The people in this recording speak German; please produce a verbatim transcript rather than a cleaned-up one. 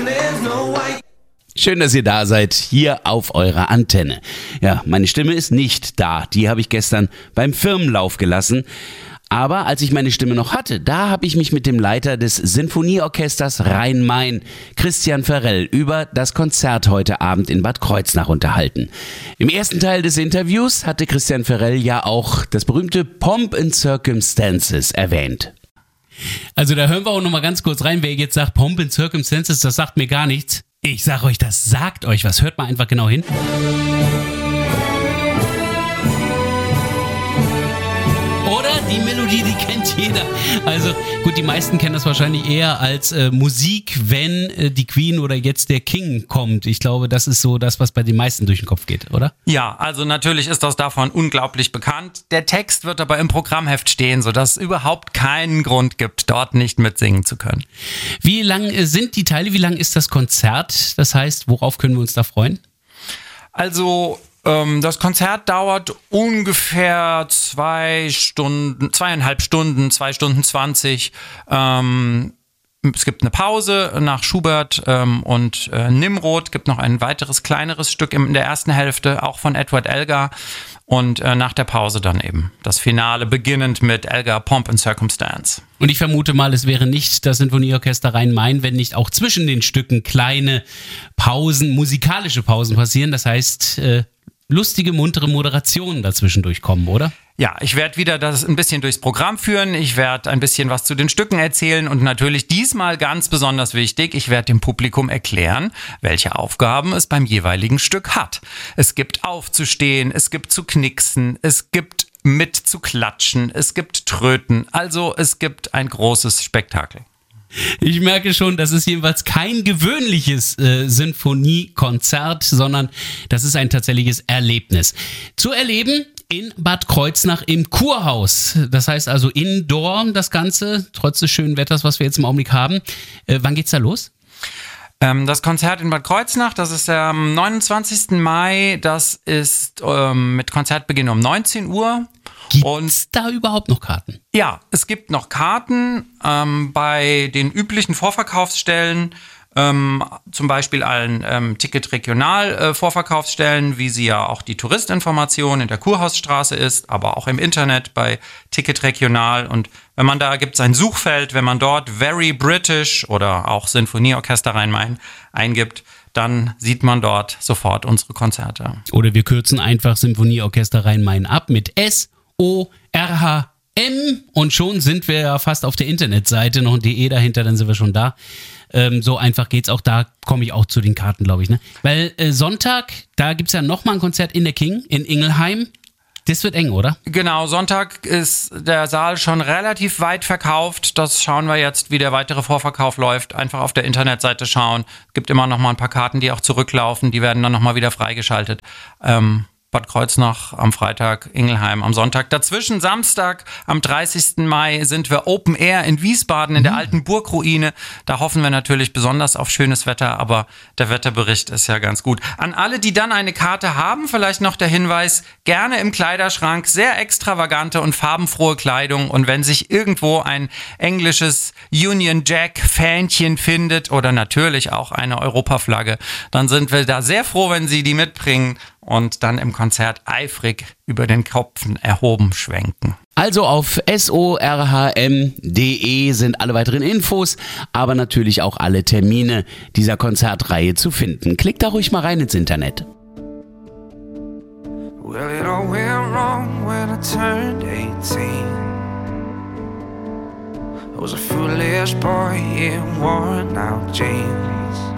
Schön, dass ihr da seid, hier auf eurer Antenne. Ja, meine Stimme ist nicht da. Die habe ich gestern beim Firmenlauf gelassen. Aber als ich meine Stimme noch hatte, da habe ich mich mit dem Leiter des Sinfonieorchesters Rhein-Main, Christian Ferrell, über das Konzert heute Abend in Bad Kreuznach unterhalten. Im ersten Teil des Interviews hatte Christian Ferrell ja auch das berühmte Pomp and Circumstances erwähnt. Also da hören wir auch noch mal ganz kurz rein, wer jetzt sagt, Pomp and Circumstances, das sagt mir gar nichts. Ich sag euch, das sagt euch was. Hört mal einfach genau hin. Oder? Die Melodie, die kennt jeder. Also gut, die meisten kennen das wahrscheinlich eher als äh, Musik, wenn äh, die Queen oder jetzt der King kommt. Ich glaube, das ist so das, was bei den meisten durch den Kopf geht, oder? Ja, also natürlich ist das davon unglaublich bekannt. Der Text wird aber im Programmheft stehen, sodass es überhaupt keinen Grund gibt, dort nicht mitsingen zu können. Wie lang äh, sind die Teile? Wie lang ist das Konzert? Das heißt, worauf können wir uns da freuen? Also das Konzert dauert ungefähr zwei Stunden, zweieinhalb Stunden, zwei Stunden zwanzig. Ähm, es gibt eine Pause nach Schubert ähm, und äh, Nimrod. Gibt noch ein weiteres kleineres Stück in der ersten Hälfte, auch von Edward Elgar. Und äh, nach der Pause dann eben das Finale, beginnend mit Elgar Pomp and Circumstance. Und ich vermute mal, es wäre nicht das Sinfonieorchester Rhein-Main, wenn nicht auch zwischen den Stücken kleine Pausen, musikalische Pausen passieren. Das heißt, äh, lustige, muntere Moderationen dazwischen durchkommen, oder? Ja, ich werde wieder das ein bisschen durchs Programm führen. Ich werde ein bisschen was zu den Stücken erzählen und natürlich diesmal ganz besonders wichtig, ich werde dem Publikum erklären, welche Aufgaben es beim jeweiligen Stück hat. Es gibt aufzustehen, es gibt zu knixen, es gibt mit zu klatschen, es gibt Tröten. Also es gibt ein großes Spektakel. Ich merke schon, das ist jedenfalls kein gewöhnliches äh, Sinfoniekonzert, sondern das ist ein tatsächliches Erlebnis. Zu erleben in Bad Kreuznach im Kurhaus. Das heißt also indoor das Ganze, trotz des schönen Wetters, was wir jetzt im Augenblick haben. Äh, wann geht's da los? Ähm, das Konzert in Bad Kreuznach, das ist am neunundzwanzigsten Mai. Das ist ähm, mit Konzertbeginn um neunzehn Uhr. Gibt es da überhaupt noch Karten? Ja, es gibt noch Karten ähm, bei den üblichen Vorverkaufsstellen, ähm, zum Beispiel allen ähm, Ticket-Regional-Vorverkaufsstellen, äh, wie sie ja auch die Touristinformation in der Kurhausstraße ist, aber auch im Internet bei Ticket Regional. Und wenn man da, gibt es ein Suchfeld, wenn man dort Very British oder auch Sinfonieorchester Rhein-Main eingibt, dann sieht man dort sofort unsere Konzerte. Oder wir kürzen einfach Sinfonieorchester Rhein-Main ab mit S O R H M und schon sind wir ja fast auf der Internetseite, noch ein D E dahinter, dann sind wir schon da. Ähm, so einfach geht's auch, da komme ich auch zu den Karten, glaube ich. Ne? Weil äh, Sonntag, da gibt's ja nochmal ein Konzert in der King, in Ingelheim. Das wird eng, oder? Genau, Sonntag ist der Saal schon relativ weit verkauft. Das schauen wir jetzt, wie der weitere Vorverkauf läuft. Einfach auf der Internetseite schauen. Es gibt immer noch mal ein paar Karten, die auch zurücklaufen. Die werden dann noch mal wieder freigeschaltet. Ähm, Bad Kreuznach am Freitag, Ingelheim am Sonntag. Dazwischen Samstag am dreißigsten Mai sind wir Open Air in Wiesbaden in der alten Burgruine. Da hoffen wir natürlich besonders auf schönes Wetter, aber der Wetterbericht ist ja ganz gut. An alle, die dann eine Karte haben, vielleicht noch der Hinweis, gerne im Kleiderschrank, sehr extravagante und farbenfrohe Kleidung. Und wenn sich irgendwo ein englisches Union Jack Fähnchen findet oder natürlich auch eine Europaflagge, dann sind wir da sehr froh, wenn Sie die mitbringen und dann im Konzert eifrig über den Kopfen erhoben schwenken. Also auf S O R H M Punkt D E sind alle weiteren Infos, aber natürlich auch alle Termine dieser Konzertreihe zu finden. Klickt da ruhig mal rein ins Internet. Well, it all went wrong when I turned eighteen. I was a foolish boy in worn out jeans.